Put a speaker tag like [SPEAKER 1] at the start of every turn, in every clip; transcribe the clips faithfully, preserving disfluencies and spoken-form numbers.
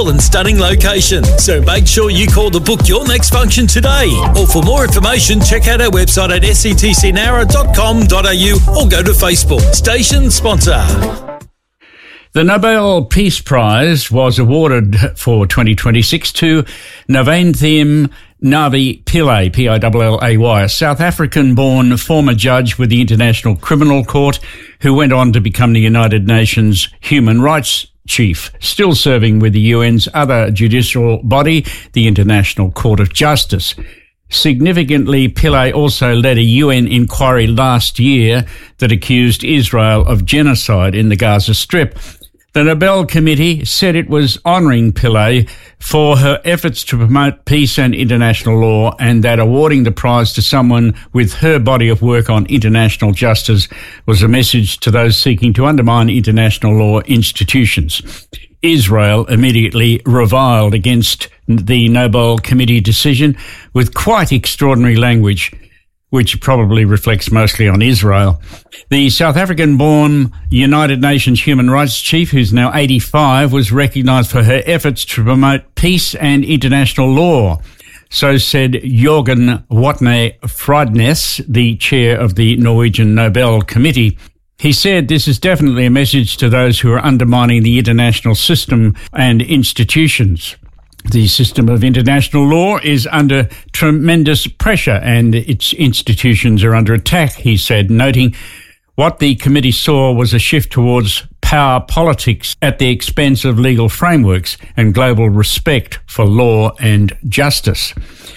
[SPEAKER 1] beautiful and stunning location. So make sure you call to book your next function today. Or for more information, check out our website at s e t c nowra dot com dot a u or go to Facebook. Station sponsor.
[SPEAKER 2] The Nobel Peace Prize was awarded for twenty twenty-six to Navanthiam Navi Pillay, P I L L A Y, a South African-born former judge with the International Criminal Court who went on to become the United Nations Human Rights Chief, still serving with the U N's other judicial body, the International Court of Justice. Significantly, Pillay also led a U N inquiry last year that accused Israel of genocide in the Gaza Strip. The Nobel Committee said it was honouring Pillay for her efforts to promote peace and international law, and that awarding the prize to someone with her body of work on international justice was a message to those seeking to undermine international law institutions. Israel immediately reviled against the Nobel Committee decision with quite extraordinary language, which probably reflects mostly on Israel. The South African-born United Nations Human Rights Chief, who's now eighty-five, was recognised for her efforts to promote peace and international law. So said Jorgen Watne Fridnes, the chair of the Norwegian Nobel Committee. He said this is definitely a message to those who are undermining the international system and institutions. The system of international law is under tremendous pressure and its institutions are under attack, he said, noting what the committee saw was a shift towards power politics at the expense of legal frameworks and global respect for law and justice.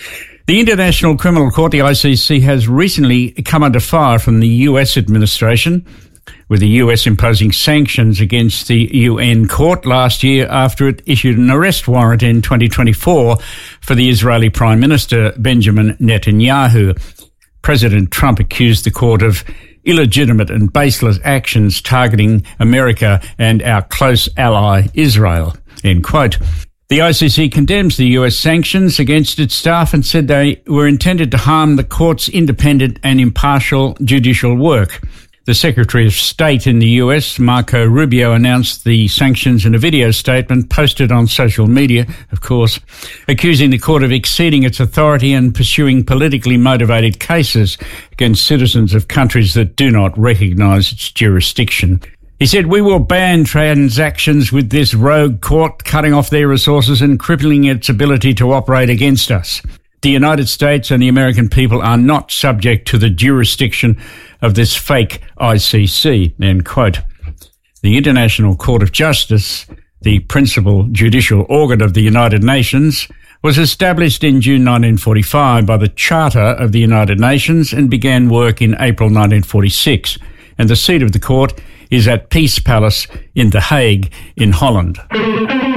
[SPEAKER 2] The International Criminal Court, the I C C, has recently come under fire from the U S administration, with the U S imposing sanctions against the U N court last year after it issued an arrest warrant in twenty twenty-four for the Israeli Prime Minister Benjamin Netanyahu. President Trump accused the court of illegitimate and baseless actions targeting America and our close ally Israel, end quote. The I C C condemns the U S sanctions against its staff and said they were intended to harm the court's independent and impartial judicial work. The Secretary of State in the U S, Marco Rubio, announced the sanctions in a video statement posted on social media, of course, accusing the court of exceeding its authority and pursuing politically motivated cases against citizens of countries that do not recognise its jurisdiction. He said, "We will ban transactions with this rogue court, cutting off their resources and crippling its ability to operate against us. The United States and the American people are not subject to the jurisdiction of this fake I C C," end quote. The International Court of Justice, the principal judicial organ of the United Nations, was established in June nineteen forty-five by the Charter of the United Nations and began work in April nineteen forty-six. And the seat of the court is at Peace Palace in The Hague in Holland.